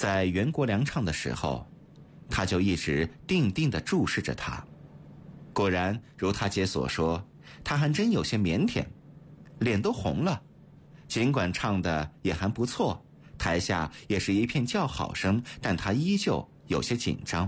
在袁国良唱的时候，他就一直定定地注视着他。果然如他姐所说，他还真有些腼腆，脸都红了。尽管唱的也还不错，台下也是一片叫好声，但他依旧有些紧张。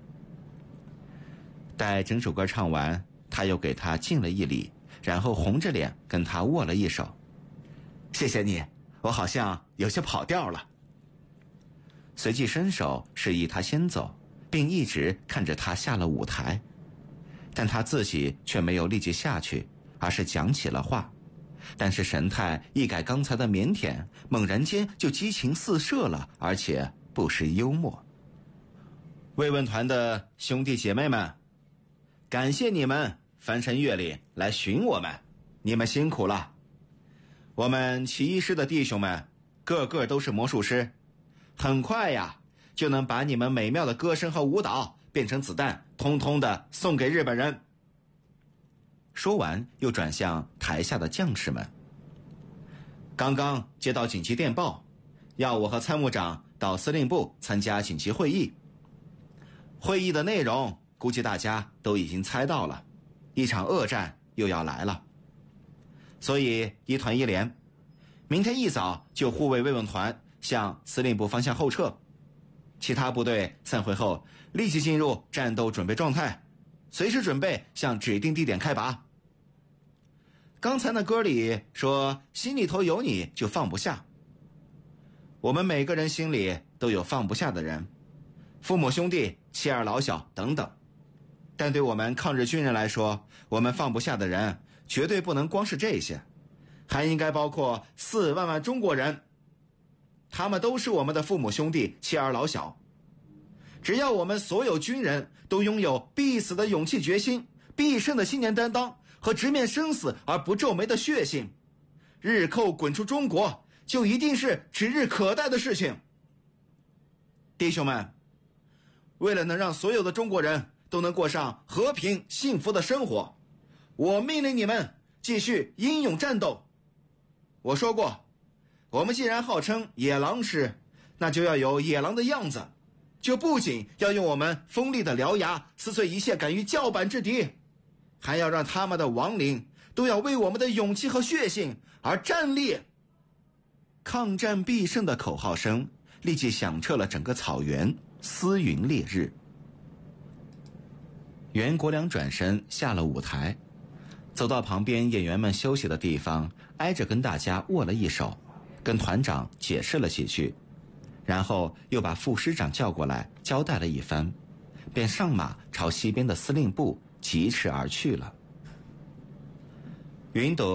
待整首歌唱完，他又给他敬了一礼，然后红着脸跟他握了一手。谢谢你，我好像有些跑调了。随即伸手示意他先走，并一直看着他下了舞台。但他自己却没有立即下去，而是讲起了话。但是神态一改刚才的腼腆，猛然间就激情四射了，而且不失幽默。慰问团的兄弟姐妹们，感谢你们翻山越岭来寻我们，你们辛苦了。我们奇异师的弟兄们个个都是魔术师，很快呀就能把你们美妙的歌声和舞蹈变成子弹，通通的送给日本人。说完又转向台下的将士们。刚刚接到紧急电报，要我和参谋长到司令部参加紧急会议。会议的内容估计大家都已经猜到了，一场恶战又要来了。所以一团一连，明天一早就护卫慰问团向司令部方向后撤，其他部队散会后立即进入战斗准备状态，随时准备向指定地点开拔。刚才那歌里说心里头有你就放不下，我们每个人心里都有放不下的人，父母兄弟妻儿老小等等，但对我们抗日军人来说，我们放不下的人绝对不能光是这些，还应该包括4万万中国人，他们都是我们的父母兄弟妻儿老小。只要我们所有军人都拥有必死的勇气决心，必胜的信念担当和直面生死而不皱眉的血性，日寇滚出中国就一定是指日可待的事情。弟兄们，为了能让所有的中国人都能过上和平幸福的生活，我命令你们继续英勇战斗。我说过，我们既然号称野狼师，那就要有野狼的样子，就不仅要用我们锋利的獠牙撕碎一切敢于叫板之敌，还要让他们的亡灵都要为我们的勇气和血性而站立。抗战必胜的口号声立即响彻了整个草原，撕云烈日。袁国良转身下了舞台，走到旁边演员们休息的地方，挨着跟大家握了一手，跟团长解释了几句，然后又把副师长叫过来交代了一番，便上马朝西边的司令部疾驰而去了。云朵